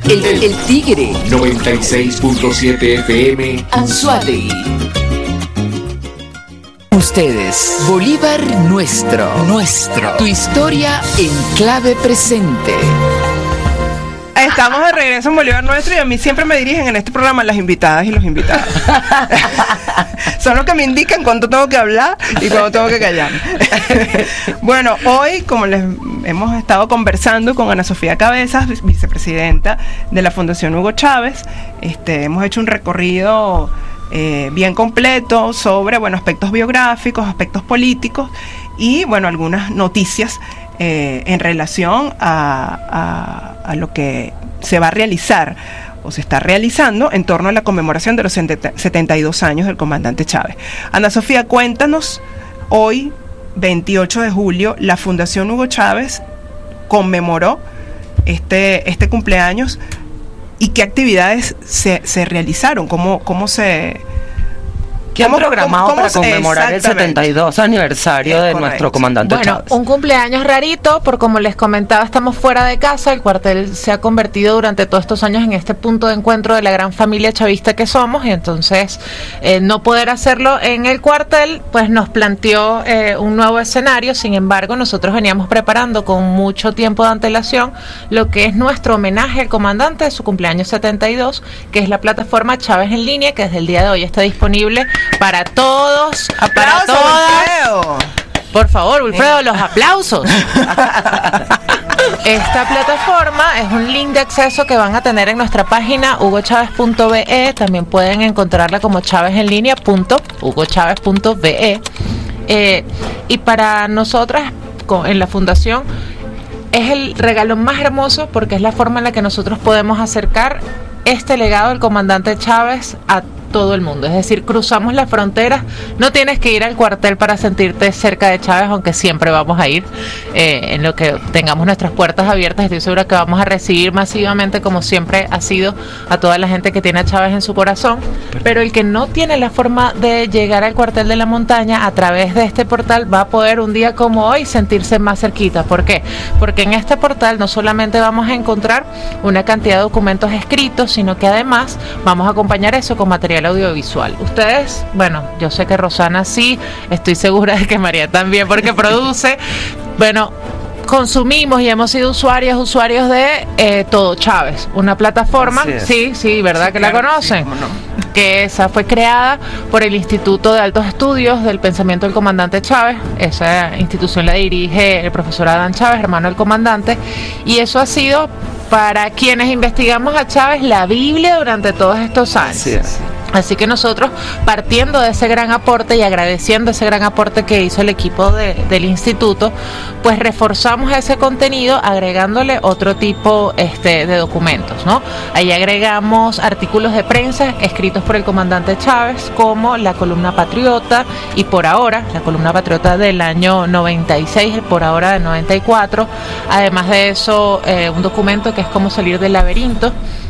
El Tigre 96.7 FM Anzoátegui. Ustedes, Bolívar nuestro. Tu historia en clave presente. Estamos de regreso en Bolívar Nuestro y a mí siempre me dirigen en este programa las invitadas y los invitados. Son los que me indican cuándo tengo que hablar y cuándo tengo que callar. Bueno, hoy, como les hemos estado conversando con Ana Sofía Cabezas, vicepresidenta de la Fundación Hugo Chávez, hemos hecho un recorrido bien completo sobre, aspectos biográficos, aspectos políticos y, algunas noticias en relación a lo que se va a realizar o se está realizando en torno a la conmemoración de los 72 años del comandante Chávez. Ana Sofía, cuéntanos, hoy, 28 de julio, la Fundación Hugo Chávez conmemoró este cumpleaños y qué actividades se realizaron, cómo se... ¿Qué han programado para conmemorar el 72 aniversario de nuestro comandante Chávez? Un cumpleaños rarito, por como les comentaba, estamos fuera de casa. El cuartel se ha convertido durante todos estos años en este punto de encuentro de la gran familia chavista que somos, y entonces no poder hacerlo en el cuartel, pues nos planteó un nuevo escenario. Sin embargo, nosotros veníamos preparando con mucho tiempo de antelación lo que es nuestro homenaje al comandante de su cumpleaños 72, que es la plataforma Chávez en línea, que desde el día de hoy está disponible para todos, para todas. Wilfredo. Por favor, Wilfredo, los aplausos. Esta plataforma es un link de acceso que van a tener en nuestra página hugochaves.be. También pueden encontrarla como chavesenlinea.hugochaves.be. Y para nosotras, en la fundación, es el regalo más hermoso porque es la forma en la que nosotros podemos acercar este legado del comandante Chávez a todo el mundo. Es decir, cruzamos las fronteras, no tienes que ir al cuartel para sentirte cerca de Chávez, aunque siempre vamos a ir, en lo que tengamos nuestras puertas abiertas. Estoy segura que vamos a recibir masivamente, como siempre ha sido, a toda la gente que tiene a Chávez en su corazón. Pero el que no tiene la forma de llegar al cuartel de la montaña, a través de este portal va a poder un día como hoy sentirse más cerquita. ¿Por qué? Porque en este portal no solamente vamos a encontrar una cantidad de documentos escritos, sino que además vamos a acompañar eso con material audiovisual. Ustedes, yo sé que Rosana sí, estoy segura de que María también, porque produce, consumimos y hemos sido usuarios de Todo Chávez, una plataforma, sí, ¿verdad? Sí, que claro, la conocen. Sí, no. Que esa fue creada por el Instituto de Altos Estudios del Pensamiento del Comandante Chávez. Esa institución la dirige el profesor Adán Chávez, hermano del comandante, y eso ha sido, para quienes investigamos a Chávez, la Biblia durante todos estos años. Así que nosotros, partiendo de ese gran aporte y agradeciendo ese gran aporte que hizo el equipo del instituto, pues reforzamos ese contenido agregándole otro tipo de documentos, ¿no? Ahí agregamos artículos de prensa escritos por el comandante Chávez, como la columna Patriota, y por ahora, la columna Patriota del año 96, por ahora del 94. Además de eso, un documento que es Cómo salir del laberinto,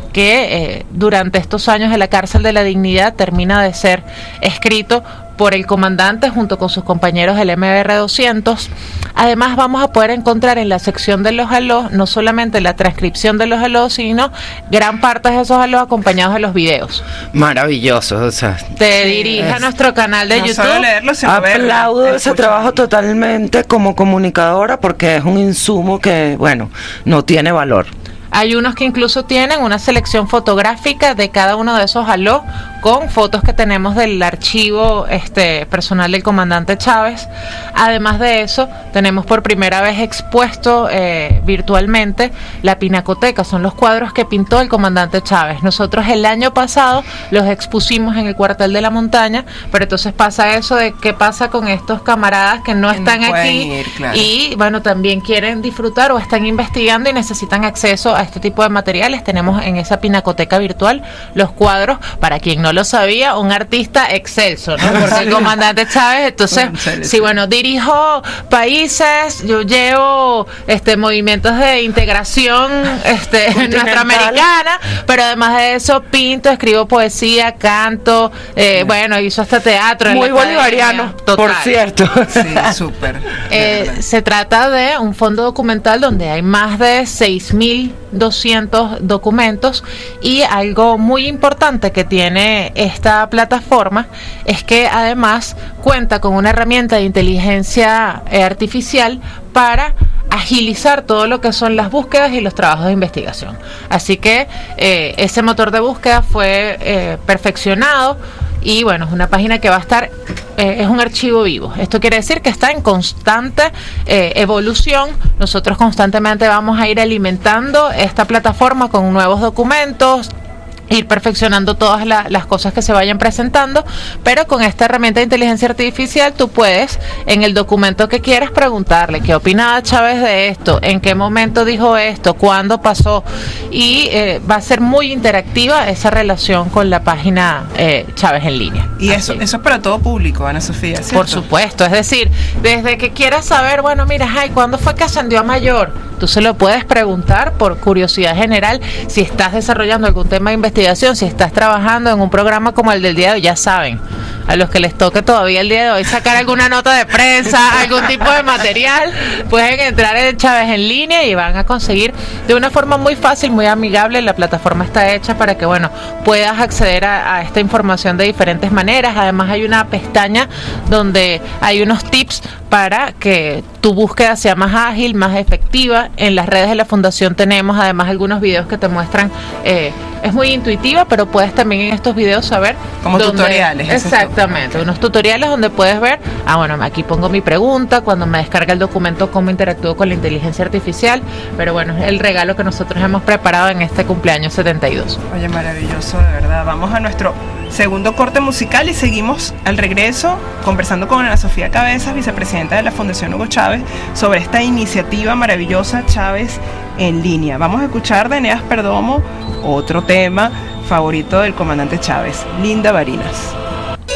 que durante estos años de la cárcel de la dignidad termina de ser escrito por el comandante junto con sus compañeros del MBR 200. Además, vamos a poder encontrar en la sección de los alós no solamente la transcripción de los alós, sino gran parte de esos alós acompañados de los videos. Maravilloso, te dirige a nuestro canal de YouTube. Solo leerlo, sino aplaudo ese trabajo totalmente como comunicadora, porque es un insumo que, no tiene valor. Hay unos que incluso tienen una selección fotográfica de cada uno de esos alós, con fotos que tenemos del archivo personal del comandante Chávez. Además de eso, tenemos por primera vez expuesto virtualmente la pinacoteca. Son los cuadros que pintó el comandante Chávez. Nosotros el año pasado los expusimos en el cuartel de la montaña, pero entonces pasa eso de qué pasa con estos camaradas que no están aquí claro. Y también quieren disfrutar o están investigando y necesitan acceso a este tipo de materiales. Tenemos en esa pinacoteca virtual los cuadros, para quien no lo sabía, un artista excelso, ¿no? Porque el comandante Chávez, entonces, dirijo países, yo llevo movimientos de integración norteamericana, pero además de eso pinto, escribo poesía, canto, hizo hasta teatro. Muy bolivariano, por cierto. Sí, súper. Se trata de un fondo documental donde hay más de 6.000 200 documentos. Y algo muy importante que tiene esta plataforma es que además cuenta con una herramienta de inteligencia artificial para agilizar todo lo que son las búsquedas y los trabajos de investigación. Así que ese motor de búsqueda fue perfeccionado y bueno, es una página que va a estar, es un archivo vivo. Esto quiere decir que está en constante evolución. Nosotros constantemente vamos a ir alimentando esta plataforma con nuevos documentos, ir perfeccionando todas las cosas que se vayan presentando, pero con esta herramienta de inteligencia artificial tú puedes, en el documento que quieras, preguntarle qué opinaba Chávez de esto, en qué momento dijo esto, cuándo pasó, y va a ser muy interactiva esa relación con la página Chávez en línea. Y eso es para todo público, Ana Sofía, ¿cierto? Por supuesto, es decir, desde que quieras saber, bueno, mira, ¿cuándo fue que ascendió a mayor? Tú se lo puedes preguntar por curiosidad general. Si estás desarrollando algún tema de investigación, si estás trabajando en un programa como el del día de hoy, ya saben, a los que les toque todavía el día de hoy sacar alguna nota de prensa, algún tipo de material, pueden entrar en Chávez en línea y van a conseguir de una forma muy fácil, muy amigable. La plataforma está hecha para que, bueno, puedas acceder a esta información de diferentes maneras. Además hay una pestaña donde hay unos tips para que tu búsqueda sea más ágil, más efectiva. En las redes de la Fundación tenemos además algunos videos que te muestran, es muy intuitiva, pero puedes también en estos videos saber como tutoriales. Exactamente, unos tutoriales donde puedes ver, bueno, aquí pongo mi pregunta, cuando me descarga el documento cómo interactúo con la inteligencia artificial. Pero bueno, es el regalo que nosotros hemos preparado en este cumpleaños 72. Oye, maravilloso, de verdad. Vamos a nuestro segundo corte musical y seguimos al regreso conversando con Ana Sofía Cabezas, vicepresidenta de la Fundación Hugo Chávez, sobre esta iniciativa maravillosa Chávez en línea. Vamos a escuchar de Eneas Perdomo otro tema favorito del comandante Chávez, Linda Barinas.